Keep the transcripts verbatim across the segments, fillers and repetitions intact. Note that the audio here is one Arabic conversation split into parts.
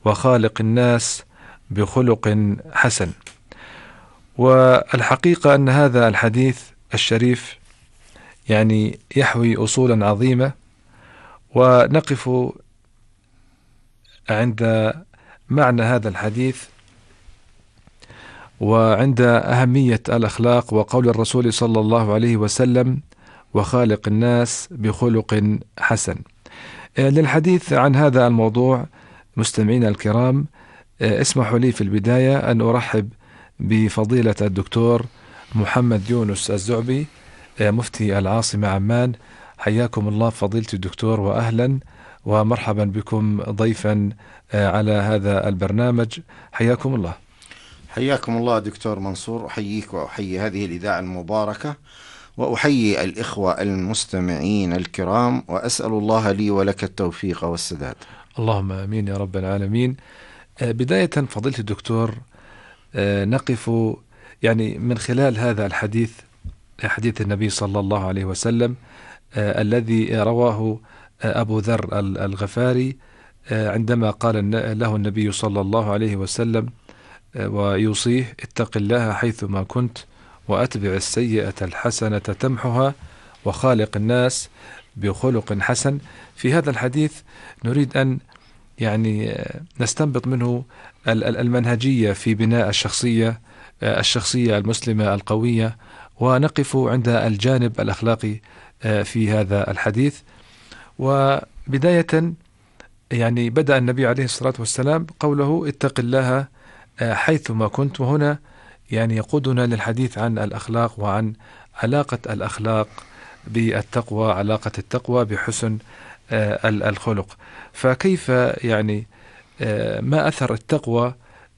وخالق الناس بخلق حسن. والحقيقة أن هذا الحديث الشريف يعني يحوي أصولا عظيمة، ونقف عند معنى هذا الحديث وعند أهمية الأخلاق وقول الرسول صلى الله عليه وسلم: وخالق الناس بخلق حسن. للحديث عن هذا الموضوع مستمعينا الكرام، اسمحوا لي في البداية أن أرحب بفضيلة الدكتور محمد يونس الزعبي مفتي العاصمة عمان. حياكم الله فضيلة الدكتور، وأهلا ومرحبا بكم ضيفا على هذا البرنامج. حياكم الله. حياكم الله دكتور منصور، أحييك وأحيي هذه الإذاعة المباركة، وأحيي الإخوة المستمعين الكرام، وأسأل الله لي ولك التوفيق والسداد. اللهم آمين يا رب العالمين. بداية فضيلة الدكتور، نقف يعني من خلال هذا الحديث، حديث النبي صلى الله عليه وسلم الذي رواه أبو ذر الغفاري عندما قال له النبي صلى الله عليه وسلم ويوصيه: اتق الله حيثما كنت وأتبع السيئة الحسنة تمحها وخالق الناس بخلق حسن. في هذا الحديث نريد أن يعني نستنبط منه المنهجية في بناء الشخصية الشخصية المسلمة القوية، ونقف عند الجانب الأخلاقي في هذا الحديث. وبداية يعني بدأ النبي عليه الصلاة والسلام قوله: اتق الله حيثما كنت، وهنا يعني يقودنا للحديث عن الأخلاق وعن علاقة الأخلاق بالتقوى، علاقة التقوى بحسن الخلق. فكيف يعني ما أثر التقوى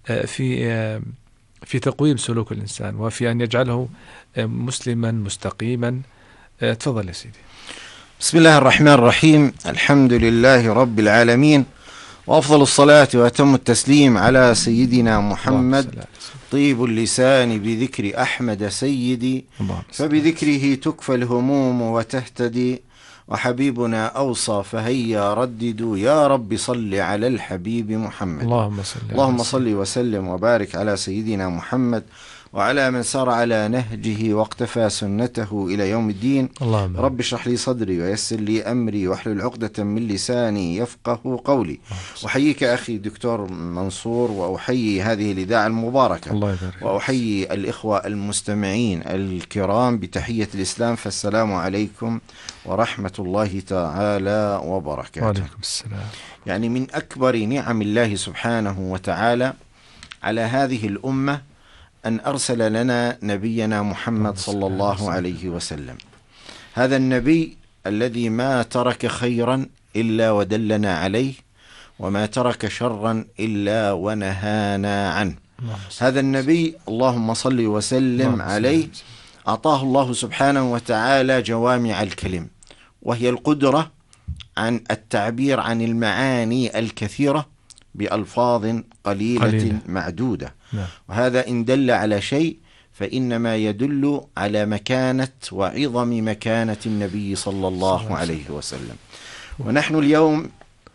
في في تقويم سلوك الإنسان وفي أن يجعله مسلما مستقيما؟ تفضل يا سيدي. بسم الله الرحمن الرحيم. الحمد لله رب العالمين، وأفضل الصلاة وأتم التسليم على سيدنا محمد، طيب اللسان بذكر أحمد سيدي، فبذكره تكفى الهموم وتهتدي، وحبيبنا أوصى فهيا رددوا، يا رب صل على الحبيب محمد. اللهم صل اللهم صل وسلم وبارك على سيدنا محمد وعلى من سار على نهجه واقتفى سنته إلى يوم الدين. اللهم رب اشرح لي صدري ويسر لي أمري واحلل عقدة من لساني يفقه قولي. أحييك أخي دكتور منصور، وأحيي هذه الإذاعة المباركة، الله يبارك، وأحيي الإخوة المستمعين الكرام بتحية الإسلام، فالسلام عليكم ورحمة الله تعالى وبركاته. وعليكم السلام. يعني من أكبر نعم الله سبحانه وتعالى على هذه الأمة أن أرسل لنا نبينا محمد صلى الله عليه وسلم. هذا النبي الذي ما ترك خيرا إلا ودلنا عليه، وما ترك شرا إلا ونهانا عنه. هذا النبي اللهم صل وسلم عليه أعطاه الله سبحانه وتعالى جوامع الكلم، وهي القدرة عن التعبير عن المعاني الكثيرة بألفاظ قليلة, قليلة. معدودة. نعم. وهذا إن دل على شيء فإنما يدل على مكانة وعظم مكانة النبي صلى الله عليه وسلم. ونحن اليوم،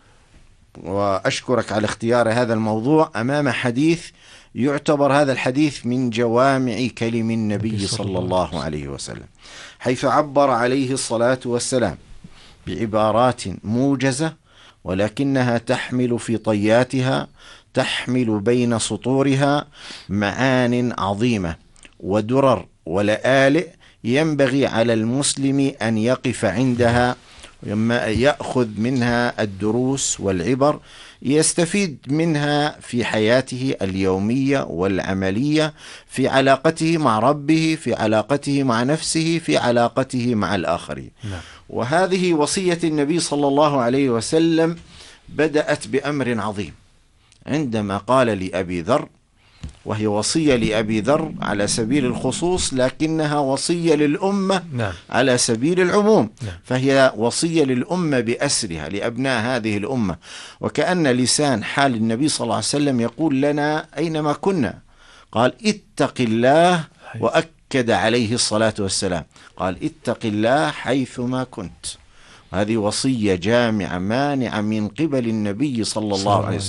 وأشكرك على اختيار هذا الموضوع، أمام حديث يعتبر هذا الحديث من جوامع كلم النبي صلى الله عليه وسلم، حيث عبر عليه الصلاة والسلام بعبارات موجزة، ولكنها تحمل في طياتها، تحمل بين سطورها معان عظيمة ودرر ولآلئ ينبغي على المسلم أن يقف عندها، يأخذ منها الدروس والعبر، يستفيد منها في حياته اليومية والعملية، في علاقته مع ربه، في علاقته مع نفسه، في علاقته مع الآخرين. نعم. وهذه وصية النبي صلى الله عليه وسلم بدأت بأمر عظيم عندما قال لأبي ذر، وهي وصية لأبي ذر على سبيل الخصوص، لكنها وصية للأمة نعم. على سبيل العموم. نعم. فهي وصية للأمة بأسرها، لأبناء هذه الأمة، وكأن لسان حال النبي صلى الله عليه وسلم يقول لنا أينما كنا. قال اتق الله، وأكد عليه الصلاة والسلام، قال اتق الله حيثما كنت. هذه وصية جامعة مانعة من قبل النبي صلى الله عليه وسلم.